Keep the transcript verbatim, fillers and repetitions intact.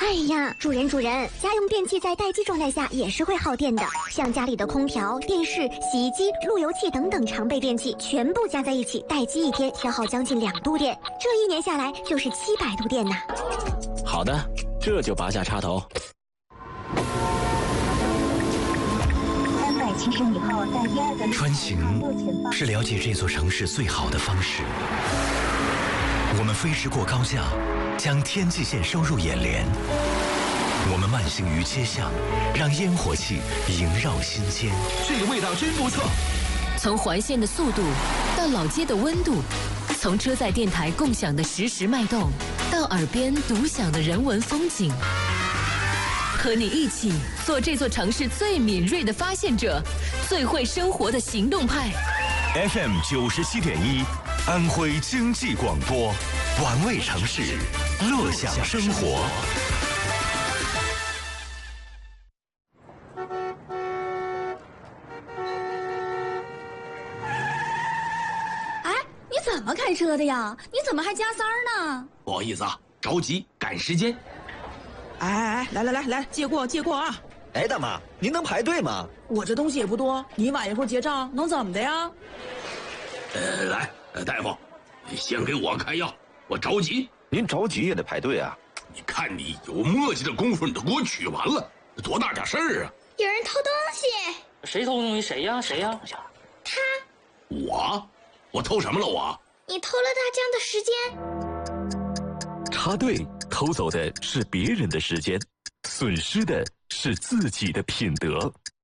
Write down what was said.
哎呀，主人主人，家用电器在待机状态下也是会耗电的，像家里的空调、电视、洗衣机、路由器等等常备电器，全部加在一起，待机一天消耗将近两度电，这一年下来就是七百度电呐。 好的，这就拔下插头。 三百七十米后，在第二个穿行是了解这座城市最好的方式。我们飞驰过高架，将天际线收入眼帘。我们慢行于街巷，让烟火气萦绕心间。 这个味道真不错。 从环线的速度到老街的温度，从车载电台共享的实时脉动，到耳边独享的人文风景。和你一起做这座城市最敏锐的发现者，最会生活的行动派。 F M 九十七点一，安徽经济广播，玩味城市，乐享生活。 哎，你怎么开车的呀？你怎么还加塞儿呢？ 不好意思啊，着急赶时间。 哎哎哎，来来来来，借过借过啊！ 哎，大妈，您能排队吗？ 我这东西也不多，你晚一会儿结账能怎么的呀？ 呃，来，呃，大夫，先给我开药，我着急。 您着急也得排队啊！ 你看你有墨迹的功夫，你都给我取完了，多大点事儿啊！ 有人偷东西， 谁偷东西？谁呀？谁呀？ 他， 我，我偷什么了？我， 你偷了大江的时间。 插队偷走的是别人的时间，损失的是自己的品德。